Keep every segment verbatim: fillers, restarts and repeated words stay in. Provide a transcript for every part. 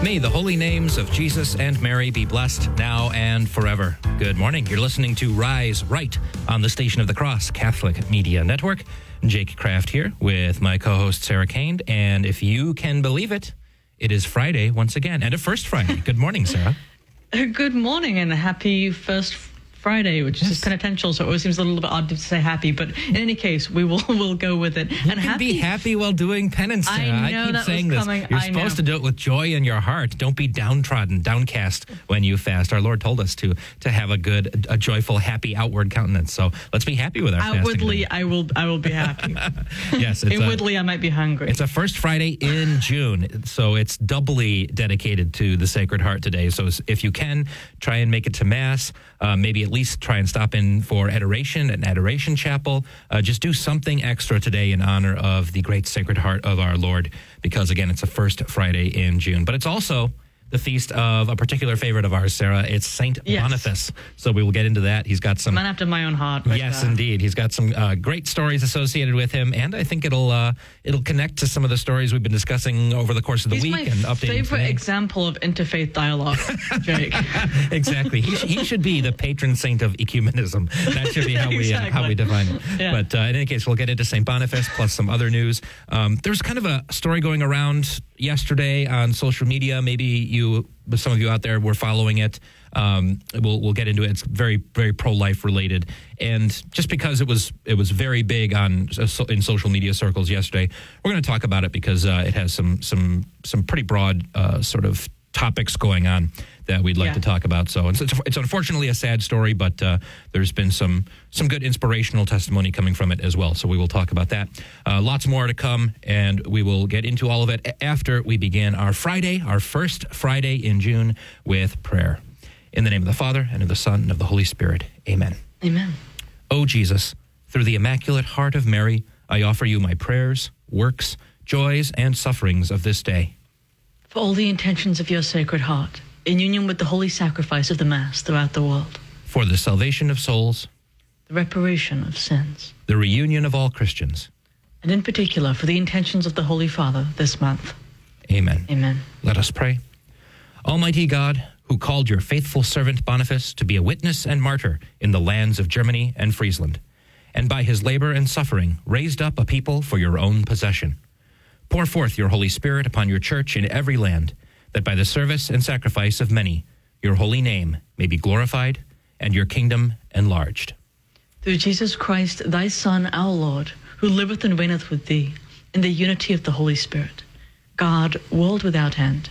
May the holy names of Jesus and Mary be blessed now and forever. Good morning. You're listening to Rise Right on the Station of the Cross Catholic Media Network. Jake Kraft here with my co-host Sarah Kane. And if you can believe it, it is Friday once again, and a first Friday. Good morning, Sarah. Good morning and happy first Friday, which yes. is penitential, so it always seems a little bit odd to say happy, but in any case, we will we'll go with it. You and can happy, be happy while doing penance, Sarah. I know I keep that saying was this. coming. You're I supposed know. to do it with joy in your heart. Don't be downtrodden, downcast when you fast. Our Lord told us to to have a good, a joyful, happy outward countenance. So let's be happy with our outwardly. fasting. I will. I will be happy. Yes. It's Inwardly, a, I might be hungry. It's a first Friday in June, so it's doubly dedicated to the Sacred Heart today. So if you can, try and make it to Mass. Uh, maybe at least try and stop in for adoration at an adoration chapel. Uh, just do something extra today in honor of the great Sacred Heart of our Lord, because, again, it's the first Friday in June. But it's also the feast of a particular favorite of ours, Sarah. It's Saint yes. Boniface. So we will get into that. He's got some... Man after my own heart. Right yes, there. indeed. He's got some uh, great stories associated with him, and I think it'll uh, it'll connect to some of the stories we've been discussing over the course of the He's week my and updating favorite today. example of interfaith dialogue, Jake. Exactly. He, sh- he should be the patron saint of ecumenism. That should be how we Exactly. uh, how we define it. Yeah. But uh, in any case, we'll get into Saint Boniface plus some other news. Um, there's kind of a story going around yesterday on social media. Maybe you, some of you out there, were following it. Um, we'll we'll get into it. It's very very pro-life related, and just because it was it was very big on in social media circles yesterday, we're going to talk about it because uh, it has some some some pretty broad uh, sort of topics going on that we'd like Yeah. to talk about. So it's, it's unfortunately a sad story, but uh, there's been some some good inspirational testimony coming from it as well. So we will talk about that. Uh, lots more to come, and we will get into all of it after we begin our Friday, our first Friday in June, with prayer. In the name of the Father, and of the Son, and of the Holy Spirit. Amen. Amen. O Jesus, through the Immaculate Heart of Mary, I offer you my prayers, works, joys, and sufferings of this day. For all the intentions of your Sacred Heart, in union with the holy sacrifice of the Mass throughout the world, For the salvation of souls, the reparation of sins, the reunion of all Christians. and in particular for the intentions of the Holy Father this month. Amen. Amen. Let us pray. Almighty God, who called your faithful servant Boniface to be a witness and martyr in the lands of Germany and Friesland, and by his labor and suffering raised up a people for your own possession. Pour forth your Holy Spirit upon your church in every land, that by the service and sacrifice of many, your holy name may be glorified and your kingdom enlarged. Through Jesus Christ, thy Son, our Lord, who liveth and reigneth with thee, in the unity of the Holy Spirit, God, world without end.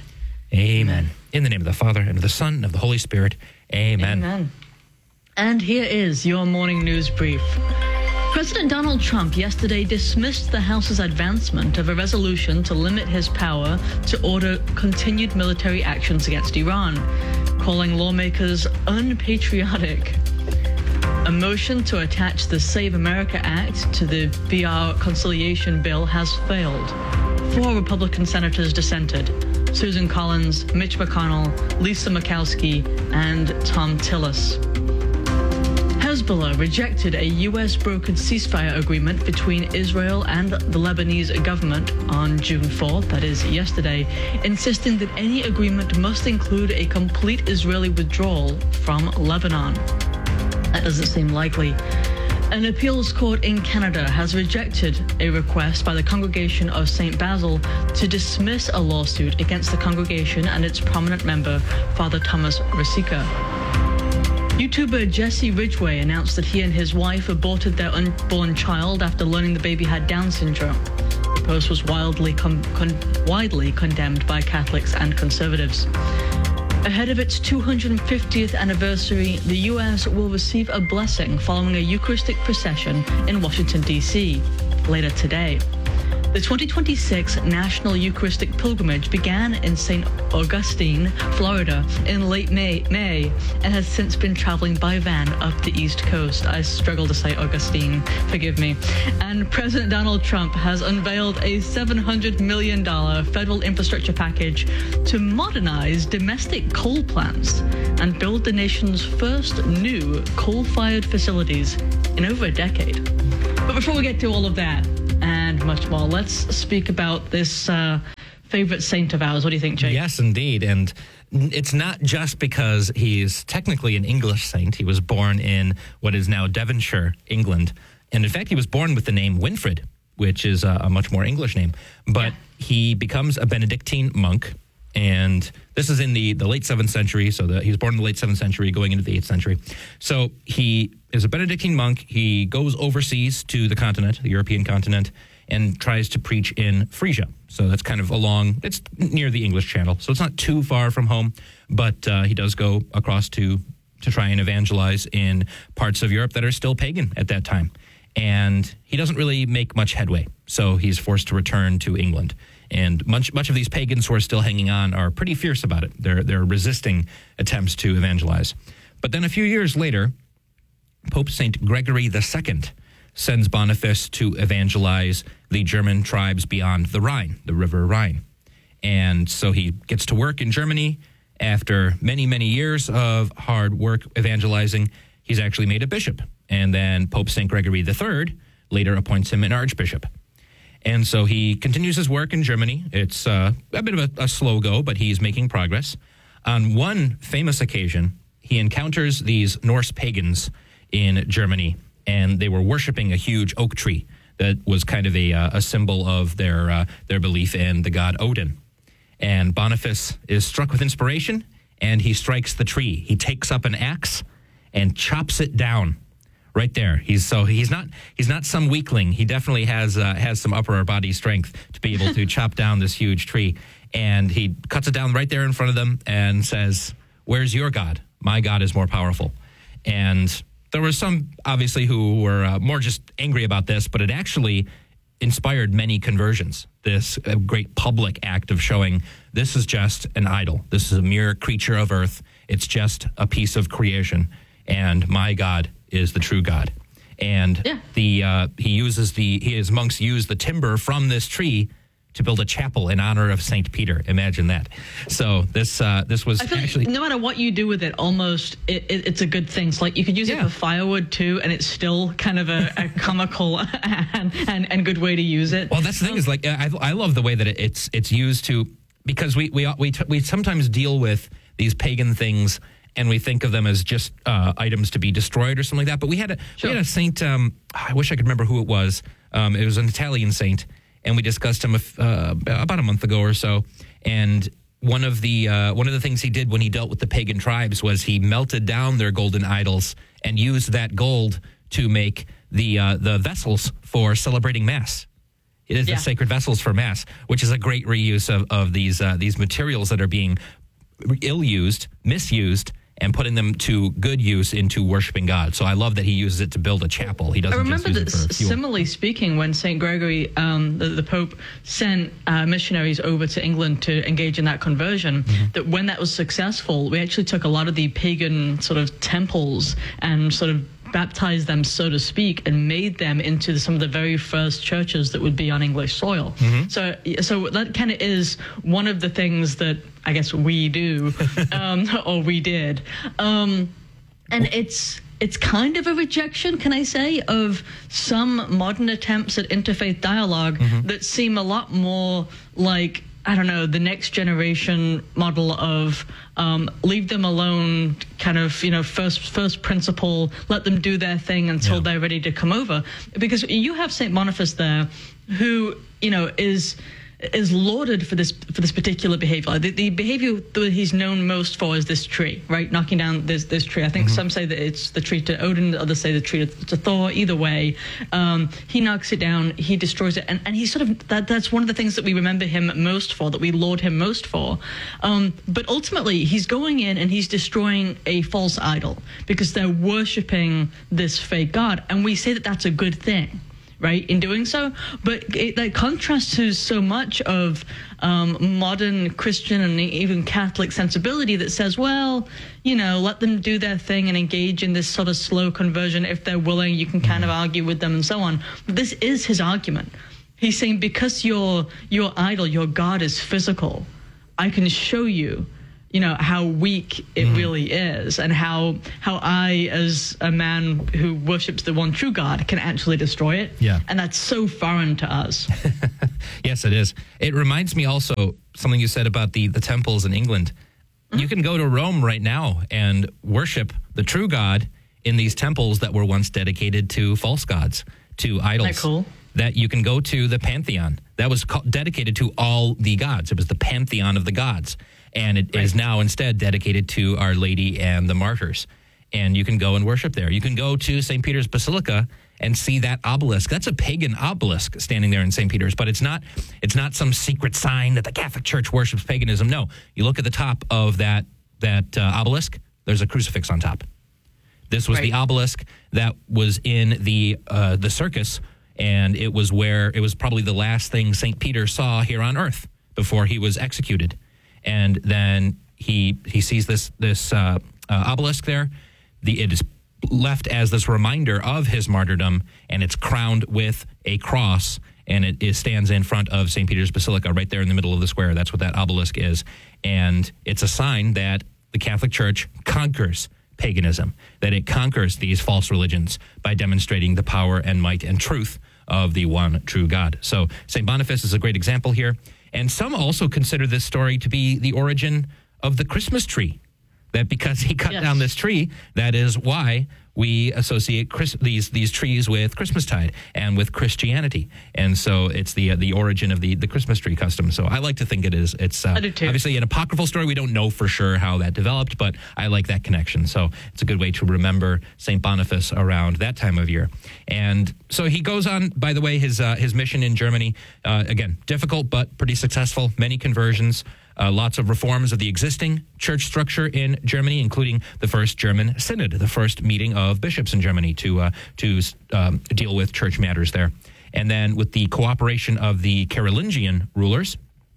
Amen. In the name of the Father, and of the Son, and of the Holy Spirit. Amen. Amen. And here is your morning news brief. President Donald Trump yesterday dismissed the House's advancement of a resolution to limit his power to order continued military actions against Iran, calling lawmakers unpatriotic. A motion to attach the Save America Act to the B R conciliation bill has failed. Four Republican senators dissented: Susan Collins, Mitch McConnell, Lisa Murkowski, and Tom Tillis. Hezbollah rejected a U S-brokered ceasefire agreement between Israel and the Lebanese government on June fourth, that is yesterday, insisting that any agreement must include a complete Israeli withdrawal from Lebanon. That doesn't seem likely. An appeals court in Canada has rejected a request by the Congregation of Saint Basil to dismiss a lawsuit against the congregation and its prominent member, Father Thomas Rosica. YouTuber Jesse Ridgway announced that he and his wife aborted their unborn child after learning the baby had Down syndrome. The post was wildly, con- con- widely condemned by Catholics and conservatives. Ahead of its two hundred fiftieth anniversary, the U S will receive a blessing following a Eucharistic procession in Washington, D C later today. The twenty twenty-six National Eucharistic Pilgrimage began in Saint Augustine, Florida, in late May, May, and has since been traveling by van up the East Coast. I struggle to say Augustine, forgive me. And President Donald Trump has unveiled a seven hundred million dollars federal infrastructure package to modernize domestic coal plants and build the nation's first new coal-fired facilities in over a decade. But before we get to all of that, and much more, let's speak about this uh, favorite saint of ours. What do you think, Jake? Yes, indeed. And it's not just because he's technically an English saint. He was born in what is now Devonshire, England. And in fact, he was born with the name Winfrid, which is a, a much more English name. But yeah. he becomes a Benedictine monk. And this is in the, the late seventh century. So the, he was born in the late seventh century, going into the eighth century. So he is a Benedictine monk. He goes overseas to the continent, the European continent, and tries to preach in Frisia. So that's kind of along, it's near the English Channel. So it's not too far from home, but uh, he does go across to, to try and evangelize in parts of Europe that are still pagan at that time. And he doesn't really make much headway. So he's forced to return to England. And much much of these pagans who are still hanging on are pretty fierce about it. They're, they're resisting attempts to evangelize. But then a few years later, Pope Saint Gregory the Second sends Boniface to evangelize the German tribes beyond the Rhine, the River Rhine. And so he gets to work in Germany. After many, many years of hard work evangelizing, he's actually made a bishop. And then Pope Saint Gregory the Third later appoints him an archbishop. And so he continues his work in Germany. It's uh, a bit of a, a slow go, but he's making progress. On one famous occasion, he encounters these Norse pagans in Germany, and they were worshiping a huge oak tree that was kind of a, uh, a symbol of their uh, their belief in the god Odin. And Boniface is struck with inspiration, and he strikes the tree. He takes up an axe and chops it down right there. He's so he's not he's not some weakling. He definitely has uh, has some upper body strength to be able to chop down this huge tree. And he cuts it down right there in front of them and says, "Where's your God? My God is more powerful." And there were some, obviously, who were uh, more just angry about this, but it actually inspired many conversions. This uh, great public act of showing this is just an idol. This is a mere creature of earth. It's just a piece of creation. And my God is the true God. And yeah. the uh, he uses the, his monks use the timber from this tree to build a chapel in honor of Saint Peter. Imagine that. So this uh, this was I feel actually... Like no matter what you do with it, almost it, it, it's a good thing. So like you could use yeah. it for firewood too, and it's still kind of a, a comical and, and, and good way to use it. Well, that's the thing is like I, I love the way that it, it's it's used to, because we we we, we sometimes deal with these pagan things and we think of them as just uh, items to be destroyed or something like that. But we had a sure. we had a saint. Um, I wish I could remember who it was. Um, it was an Italian saint. And we discussed him uh, about a month ago or so. And one of the uh, one of the things he did when he dealt with the pagan tribes was he melted down their golden idols and used that gold to make the uh, the vessels for celebrating Mass. It is yeah. the sacred vessels for Mass, which is a great reuse of, of these uh, these materials that are being ill-used, misused, and putting them to good use into worshiping God. So I love that he uses it to build a chapel. He doesn't I remember just use that it for fuel. Similarly speaking, when Saint Gregory, um, the, the Pope, sent uh, missionaries over to England to engage in that conversion, mm-hmm. that when that was successful, we actually took a lot of the pagan sort of temples and sort of baptized them, so to speak, and made them into some of the very first churches that would be on English soil. Mm-hmm. So, so that kind of is one of the things that I guess we do, um, or we did, um, and it's it's kind of a rejection, can I say, of some modern attempts at interfaith dialogue mm-hmm. that seem a lot more like, I don't know, the next generation model of um, leave them alone, kind of, you know, first first principle, let them do their thing until yeah. they're ready to come over. Because you have Saint Boniface there, who, you know, is is lauded for this for this particular behavior. The, the behavior that he's known most for is this tree, right? Knocking down this this tree. I think mm-hmm. some say that it's the tree to Odin, others say the tree to, to Thor. Either way, um, he knocks it down, he destroys it, and, and he's sort of that. That's one of the things that we remember him most for, that we laud him most for. Um, but ultimately, he's going in and he's destroying a false idol because they're worshiping this fake god, and we say that that's a good thing, right, in doing so. But it, that contrasts to so much of um, modern Christian and even Catholic sensibility that says, well, you know, let them do their thing and engage in this sort of slow conversion. If they're willing, you can kind of argue with them and so on. But this is his argument. He's saying, because your your idol, your God is physical, I can show you, you know, how weak it mm. really is, and how how I, as a man who worships the one true God, can actually destroy it. Yeah. And that's so foreign to us. Yes, it is. It reminds me also, something you said about the, the temples in England. Mm-hmm. You can go to Rome right now and worship the true God in these temples that were once dedicated to false gods, to idols. Isn't that cool? That you can go to the Pantheon. That was co- dedicated to all the gods. It was the Pantheon of the gods. And it right. is now instead dedicated to Our Lady and the martyrs. And you can go and worship there. You can go to Saint Peter's Basilica and see that obelisk. That's a pagan obelisk standing there in Saint Peter's, but it's not it's not some secret sign that the Catholic Church worships paganism. No, you look at the top of that that uh, obelisk, there's a crucifix on top. This was right. the obelisk that was in the uh, the circus, and it was where it was probably the last thing Saint Peter saw here on earth before he was executed. And then he he sees this this uh, uh, obelisk there. The it is left as this reminder of his martyrdom, and it's crowned with a cross, and it, it stands in front of Saint Peter's Basilica right there in the middle of the square. That's what that obelisk is. And it's a sign that the Catholic Church conquers paganism, that it conquers these false religions by demonstrating the power and might and truth of the one true God. So Saint Boniface is a great example here. And some also consider this story to be the origin of the Christmas tree. That because he cut yes. down this tree, that is why we associate Chris, these these trees with Christmastide and with Christianity. And so it's the uh, the origin of the, the Christmas tree custom. So I like to think it is. It's uh, obviously an apocryphal story. We don't know for sure how that developed, but I like that connection. So it's a good way to remember Saint Boniface around that time of year. And so he goes on, by the way, his, uh, his mission in Germany, uh, again, difficult but pretty successful, many conversions. Uh, lots of reforms of the existing church structure in Germany, including the first German synod, the first meeting of bishops in Germany to uh, to um, deal with church matters there. And then with the cooperation of the Carolingian rulers,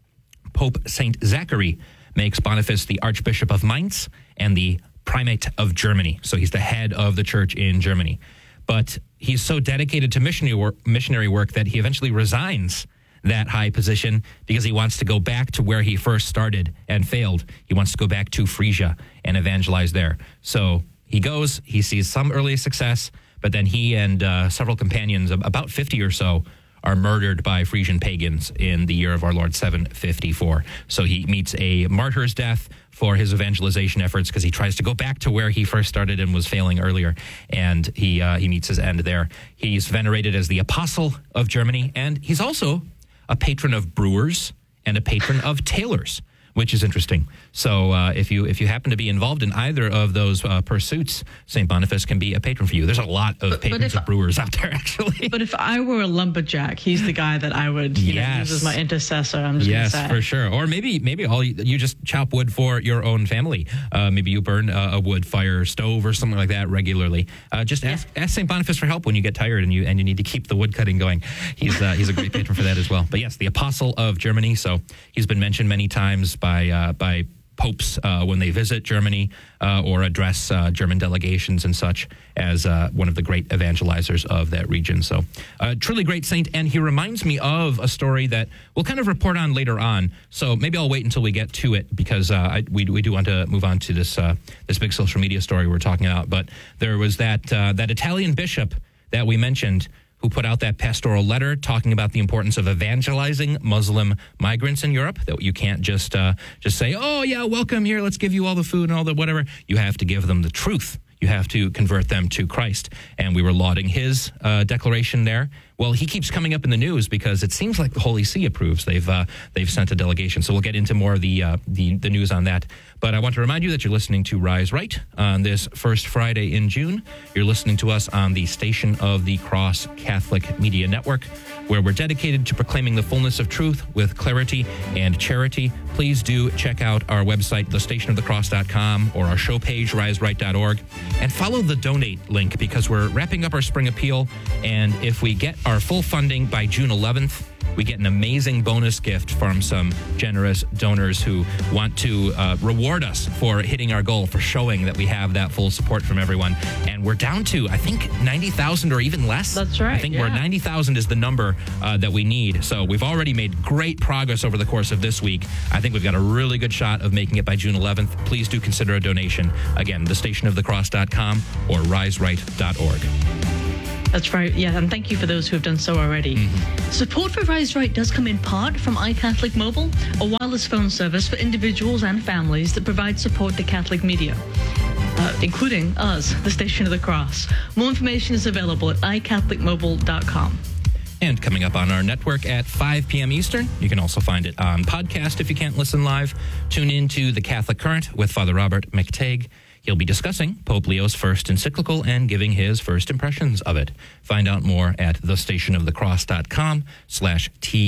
Pope Saint Zachary makes Boniface the Archbishop of Mainz and the Primate of Germany. So he's the head of the church in Germany. But he's so dedicated to missionary work, missionary work that he eventually resigns that high position because he wants to go back to where he first started and failed. He wants to go back to Frisia and evangelize there. So he goes, he sees some early success, but then he and uh, several companions, about fifty or so, are murdered by Frisian pagans in the year of our Lord seven fifty-four. So he meets a martyr's death for his evangelization efforts because he tries to go back to where he first started and was failing earlier, and he uh, he meets his end there. He's venerated as the Apostle of Germany, and he's also a patron of brewers and a patron of tailors, which is interesting. So uh, if you if you happen to be involved in either of those uh, pursuits, Saint Boniface can be a patron for you. There's a lot of but, patrons but of brewers out there, actually. But if I were a lumberjack, he's the guy that I would you yes. know, use as my intercessor. I'm just yes, gonna say. for sure. Or maybe maybe all you, you just chop wood for your own family. Uh, maybe you burn a, a wood fire stove or something like that regularly. Uh, just ask yeah. ask Saint Boniface for help when you get tired and you and you need to keep the wood cutting going. He's uh, he's a great patron for that as well. But yes, the Apostle of Germany. So he's been mentioned many times by uh, by popes uh, when they visit Germany uh, or address uh, German delegations and such as uh, one of the great evangelizers of that region. So uh, truly great saint. And he reminds me of a story that we'll kind of report on later on. So maybe I'll wait until we get to it because uh, I, we, we do want to move on to this uh, this big social media story we're talking about. But there was that uh, that Italian bishop that we mentioned who put out that pastoral letter talking about the importance of evangelizing Muslim migrants in Europe, that you can't just uh, just say, oh, yeah, welcome here, let's give you all the food and all the whatever. You have to give them the truth. You have to convert them to Christ. And we were lauding his uh, declaration there. Well, he keeps coming up in the news because it seems like the Holy See approves. They've uh, they've sent a delegation. So we'll get into more of the, uh, the the news on that. But I want to remind you that you're listening to Rise Right on this first Friday in June. You're listening to us on the Station of the Cross Catholic Media Network, where we're dedicated to proclaiming the fullness of truth with clarity and charity. Please do check out our website, the station of the cross dot com, or our show page, rise right dot org, and follow the donate link because we're wrapping up our spring appeal. And if we get our full funding by June eleventh, we get an amazing bonus gift from some generous donors who want to uh, reward us for hitting our goal, for showing that we have that full support from everyone. And we're down to, I think, ninety thousand or even less. That's right. I think yeah. we're ninety thousand is the number uh, that we need. So we've already made great progress over the course of this week. I think we've got a really good shot of making it by June eleventh. Please do consider a donation. Again, the station of the cross dot com or rise right dot org. That's right. Yeah, and thank you for those who have done so already. Mm-hmm. Support for Rise Right does come in part from iCatholic Mobile, a wireless phone service for individuals and families that provide support to Catholic media, uh, including us, the Station of the Cross. More information is available at i catholic mobile dot com. And coming up on our network at five p.m. Eastern, you can also find it on podcast if you can't listen live. Tune in to The Catholic Current with Father Robert McTague. He'll be discussing Pope Leo's first encyclical and giving his first impressions of it. Find out more at thestationofthecross.com slash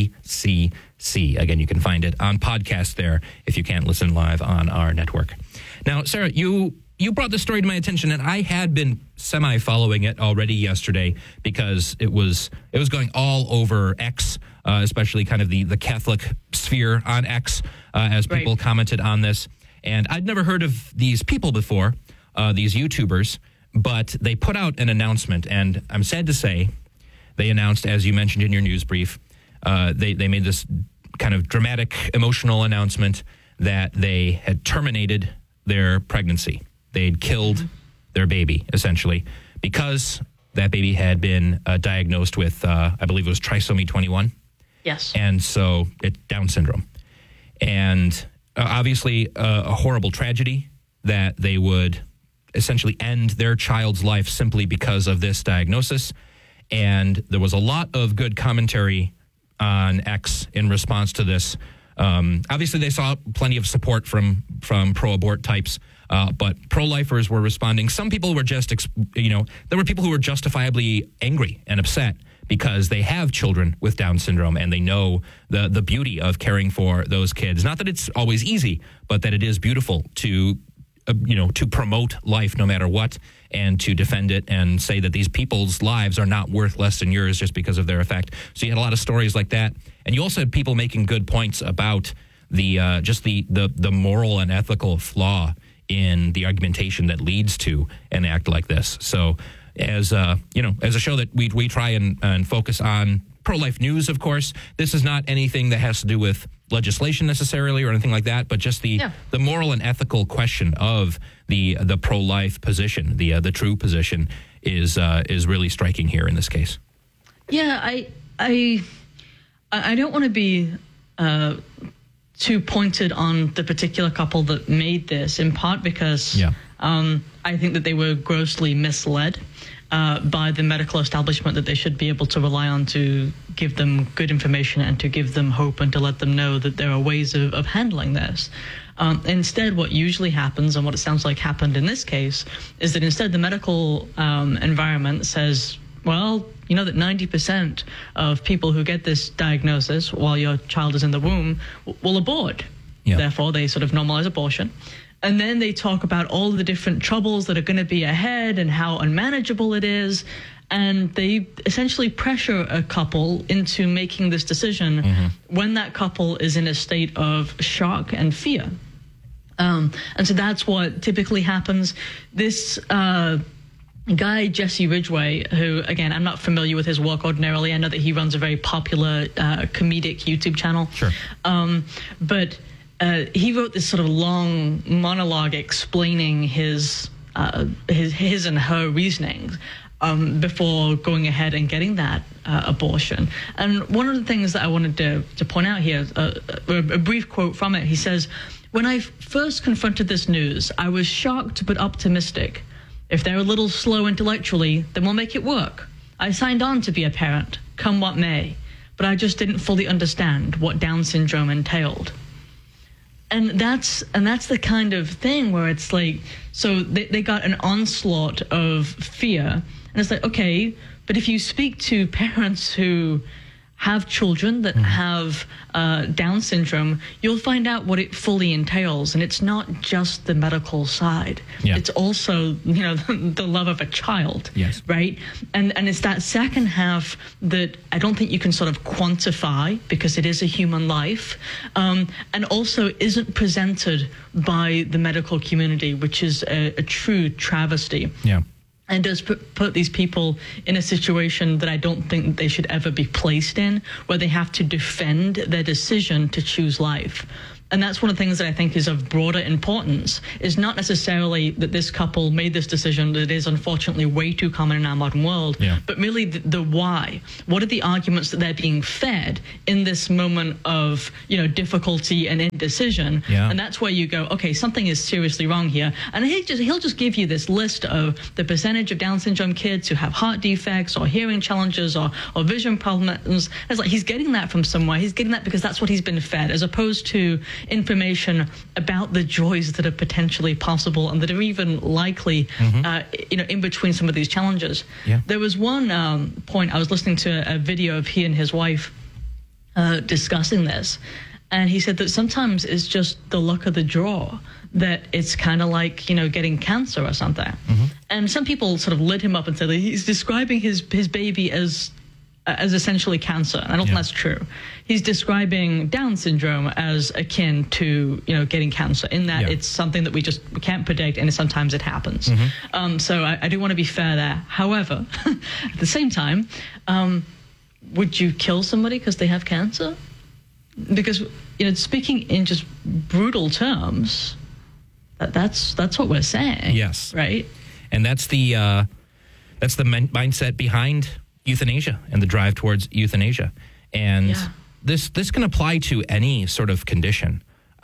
TCC. Again, you can find it on podcast there if you can't listen live on our network. Now, Sarah, you you brought this story to my attention, and I had been semi-following it already yesterday because it was it was going all over X, uh, especially kind of the, the Catholic sphere on X, uh, as people right. commented on this. And I'd never heard of these people before, uh, these YouTubers, but they put out an announcement, and I'm sad to say they announced, as you mentioned in your news brief, uh, they, they made this kind of dramatic, emotional announcement that they had terminated their pregnancy. They'd killed mm-hmm. their baby, essentially, because that baby had been uh, diagnosed with, uh, I believe it was trisomy twenty-one. Yes. And so it's Down syndrome. And Uh, obviously, uh, a horrible tragedy that they would essentially end their child's life simply because of this diagnosis. And there was a lot of good commentary on X in response to this. Um, obviously, they saw plenty of support from from pro-abort types, uh, but pro-lifers were responding. Some people were just, you know, there were people who were justifiably angry and upset because they have children with Down syndrome and they know the the beauty of caring for those kids. Not that it's always easy, but that it is beautiful to, uh, you know, to promote life no matter what and to defend it and say that these people's lives are not worth less than yours just because of their effect. So you had a lot of stories like that. And you also had people making good points about the uh, just the, the, the moral and ethical flaw in the argumentation that leads to an act like this. So as uh, you know, as a show that we we try and, and focus on pro-life news, of course, this is not anything that has to do with legislation necessarily or anything like that, but just the yeah. the moral and ethical question of the the pro-life position, the uh, the true position, is uh, is really striking here in this case. Yeah, I I I don't want to be uh, too pointed on the particular couple that made this, in part because yeah. um, I think that they were grossly misled Uh, by the medical establishment that they should be able to rely on to give them good information and to give them hope and to let them know that there are ways of, of handling this. Um, instead, what usually happens, and what it sounds like happened in this case, is that instead the medical um, environment says, well, you know that ninety percent of people who get this diagnosis while your child is in the womb will abort. Yeah. Therefore, they sort of normalize abortion. And then they talk about all the different troubles that are going to be ahead and how unmanageable it is. And they essentially pressure a couple into making this decision mm-hmm. when that couple is in a state of shock and fear. Um, and so that's what typically happens. This uh, guy, Jesse Ridgway, who, again, I'm not familiar with his work ordinarily. I know that he runs a very popular uh, comedic YouTube channel. Sure. Um, but... Uh, he wrote this sort of long monologue explaining his uh, his his and her reasonings um, before going ahead and getting that uh, abortion. And one of the things that I wanted to, to point out here, uh, a, a brief quote from it, he says, "When I first confronted this news, I was shocked but optimistic. If they're a little slow intellectually, then we'll make it work. I signed on to be a parent, come what may, but I just didn't fully understand what Down syndrome entailed." And that's and that's the kind of thing where it's like, so they, they got an onslaught of fear. And it's like, okay, but if you speak to parents who have children that mm-hmm. have uh, Down syndrome, you'll find out what it fully entails. And it's not just the medical side. Yeah. It's also, you know, the, the love of a child, yes. right? And and it's that second half that I don't think you can sort of quantify because it is a human life, um, and also isn't presented by the medical community, which is a, a true travesty. Yeah. And does put, put these people in a situation that I don't think they should ever be placed in, where they have to defend their decision to choose life. And that's one of the things that I think is of broader importance, is not necessarily that this couple made this decision that is unfortunately way too common in our modern world, yeah. but really the, the why. What are the arguments that they're being fed in this moment of, you know, difficulty and indecision? Yeah. And that's where you go, okay, something is seriously wrong here. And he just, he'll just give you this list of the percentage of Down syndrome kids who have heart defects or hearing challenges or, or vision problems. It's like he's getting that from somewhere. He's getting that because that's what he's been fed, as opposed to information about the joys that are potentially possible and that are even likely, mm-hmm. uh, you know, in between some of these challenges. Yeah. There was one um, point, I was listening to a video of he and his wife uh, discussing this, and he said that sometimes it's just the luck of the draw, that it's kind of like, you know, getting cancer or something. Mm-hmm. And some people sort of lit him up and said that he's describing his, his baby as as essentially cancer. And I don't yeah. think that's true. He's describing Down syndrome as akin to, you know, getting cancer, in that yeah. it's something that we just we can't predict, and sometimes it happens. Mm-hmm. Um, so I, I do want to be fair there. However, at the same time, um, would you kill somebody because they have cancer? Because, you know, speaking in just brutal terms, that, that's that's what we're saying. Yes. Right? And that's the uh, that's the men- mindset behind euthanasia and the drive towards euthanasia. And yeah. this this can apply to any sort of condition.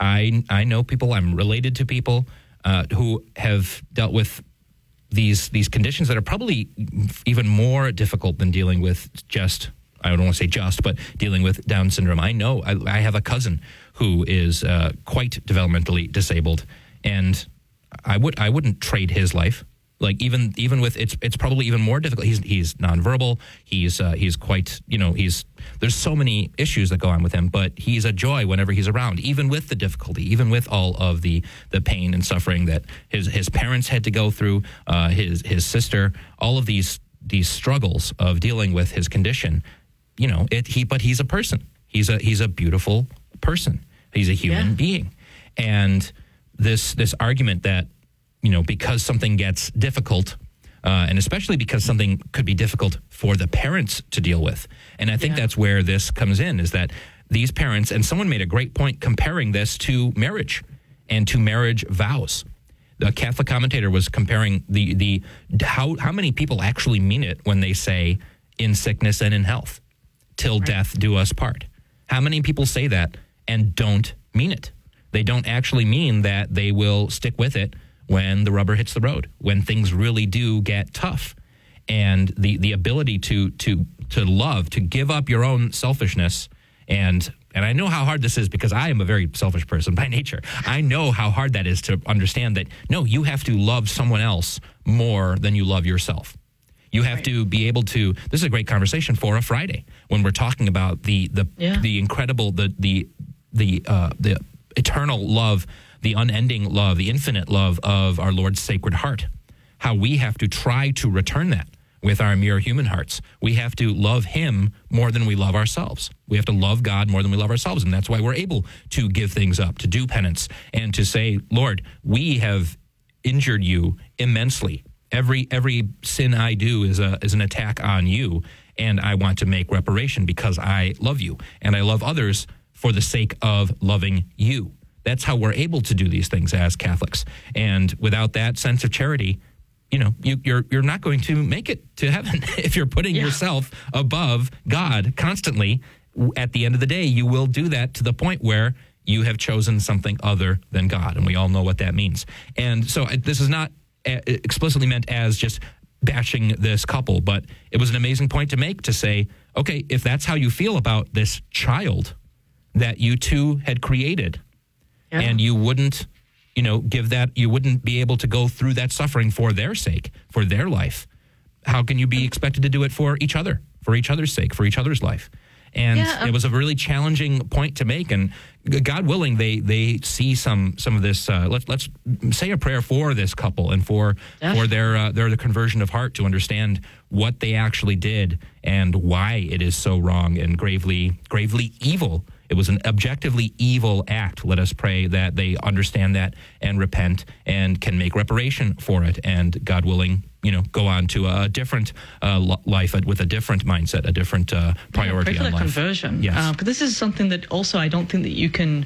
I I know people, I'm related to people uh, who have dealt with these these conditions that are probably even more difficult than dealing with just, I don't want to say just, but dealing with Down syndrome. I know, I, I have a cousin who is uh, quite developmentally disabled, and I would I wouldn't trade his life. Like even even with it's it's probably even more difficult. He's he's nonverbal. He's uh, he's quite you know he's there's so many issues that go on with him, but he's a joy whenever he's around. Even with the difficulty, even with all of the the pain and suffering that his his parents had to go through, uh, his his sister, all of these these struggles of dealing with his condition. You know it. He but he's a person. He's a he's a beautiful person. He's a human yeah. being, and this this argument that, you know, because something gets difficult, uh, and especially because something could be difficult for the parents to deal with. And I think yeah. that's where this comes in, is that these parents, and someone made a great point comparing this to marriage and to marriage vows. The Catholic commentator was comparing the, the how, how many people actually mean it when they say in sickness and in health, till right. death do us part. How many people say that and don't mean it? They don't actually mean that they will stick with it when the rubber hits the road, when things really do get tough. And the, the ability to to to love, to give up your own selfishness. And and I know how hard this is because I am a very selfish person by nature. I know how hard that is to understand that, no, you have to love someone else more than you love yourself. You have right. to be able to, this is a great conversation for a Friday when we're talking about the the yeah. the incredible, the the the uh, the eternal love, the unending love, the infinite love of our Lord's Sacred Heart. How we have to try to return that with our mere human hearts. We have to love him more than we love ourselves. We have to love God more than we love ourselves. And that's why we're able to give things up, to do penance, and to say, Lord, we have injured you immensely. Every every sin I do is a is an attack on you, and I want to make reparation because I love you, and I love others for the sake of loving you. That's how we're able to do these things as Catholics. And without that sense of charity, you know, you, you're you're not going to make it to heaven. If you're putting yeah. yourself above God constantly, at the end of the day, you will do that to the point where you have chosen something other than God. And we all know what that means. And so this is not explicitly meant as just bashing this couple, but it was an amazing point to make, to say, okay, if that's how you feel about this child that you two had created, yeah. and you wouldn't, you know, give that, you wouldn't be able to go through that suffering for their sake, for their life, how can you be expected to do it for each other, for each other's sake, for each other's life? And yeah, um, it was a really challenging point to make. And God willing, they they see some some of this. Uh, let's let's say a prayer for this couple and for definitely. for their uh, their the conversion of heart, to understand what they actually did and why it is so wrong and gravely gravely evil. It was an objectively evil act. Let us pray that they understand that and repent and can make reparation for it. And God willing, you know, go on to a different uh, life with a different mindset, a different uh, priority yeah, pray for on that life. Conversion. Yes. Uh, but this is something that also I don't think that you can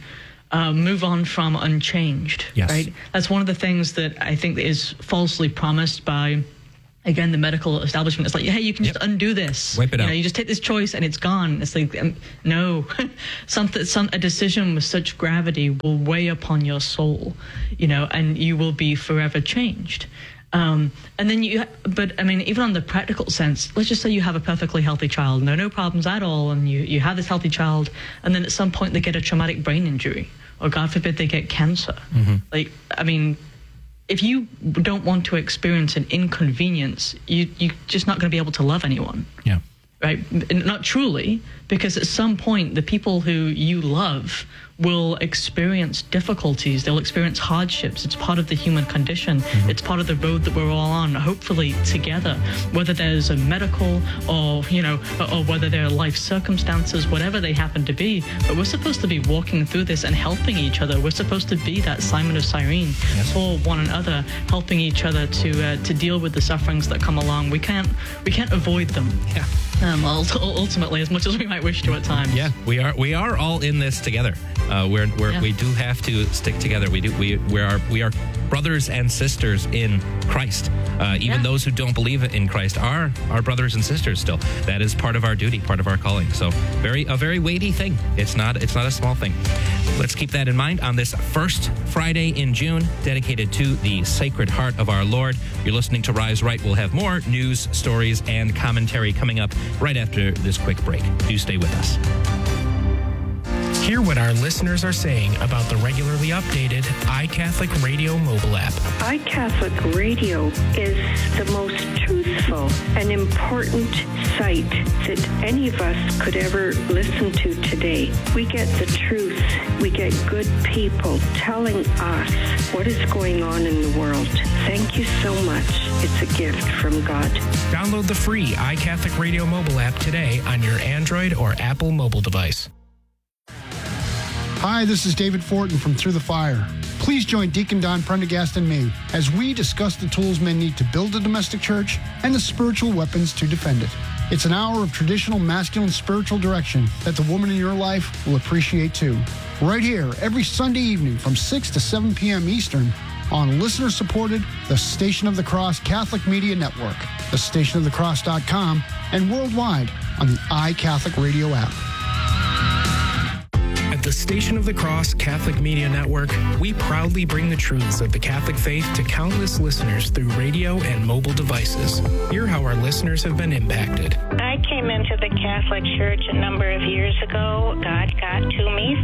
uh, move on from unchanged. Yes. Right. That's one of the things that I think is falsely promised by, again, the medical establishment. It's like, hey, you can just yep. undo this. Wipe it you out. Know, you just take this choice and it's gone. It's like, um, no, something, some a decision with such gravity will weigh upon your soul, you know, and you will be forever changed. Um, and then you, but I mean, even on the practical sense, let's just say you have a perfectly healthy child, no, no problems at all, and you, you have this healthy child, and then at some point they get a traumatic brain injury, or God forbid they get cancer. Mm-hmm. Like, I mean, if you don't want to experience an inconvenience, you, you're just not going to be able to love anyone. Yeah. Right? Not truly, because at some point, the people who you love will experience difficulties. They'll experience hardships. It's part of the human condition. Mm-hmm. It's part of the road that we're all on, hopefully together, whether there's a medical or, you know, or whether there are life circumstances, whatever they happen to be. But we're supposed to be walking through this and helping each other. We're supposed to be that Simon of Cyrene yes. for one another, helping each other to uh, to deal with the sufferings that come along. We can't we can't avoid them. Yeah. Um, ultimately, as much as we might wish to at times. Yeah, we are we are all in this together. Uh, we're, we're yeah. we do have to stick together. We do we we are we are brothers and sisters in Christ. Uh, even yeah. those who don't believe in Christ are our brothers and sisters still. That is part of our duty, part of our calling. So very a very weighty thing. It's not it's not a small thing. Let's keep that in mind on this first Friday in June, dedicated to the Sacred Heart of our Lord. You're listening to Rise Right. We'll have more news, stories, and commentary coming up right after this quick break. Do stay with us. Hear what our listeners are saying about the regularly updated iCatholic Radio mobile app. iCatholic Radio is the most truthful and important site that any of us could ever listen to today. We get the truth. We get good people telling us what is going on in the world. Thank you so much. It's a gift from God. Download the free iCatholic Radio mobile app today on your Android or Apple mobile device. Hi, this is David Fortin from Through the Fire. Please join Deacon Don Prendergast and me as we discuss the tools men need to build a domestic church and the spiritual weapons to defend it. It's an hour of traditional masculine spiritual direction that the woman in your life will appreciate too. Right here, every Sunday evening from six to seven p.m. Eastern on listener-supported The Station of the Cross Catholic Media Network, the station of the cross dot com, and worldwide on the iCatholic Radio app. At the Station of the Cross Catholic Media Network, we proudly bring the truths of the Catholic faith to countless listeners through radio and mobile devices. Hear how our listeners have been impacted. I came into the Catholic Church a number of years ago. God got to me